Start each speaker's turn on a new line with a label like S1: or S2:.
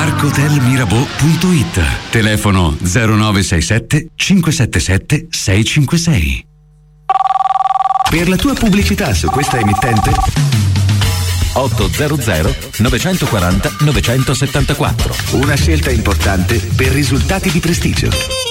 S1: parkhotelmirabeau.it. Telefono 0967 577 656.
S2: Per la tua pubblicità su questa emittente
S3: 800 940 974.
S2: Una scelta importante per risultati di prestigio.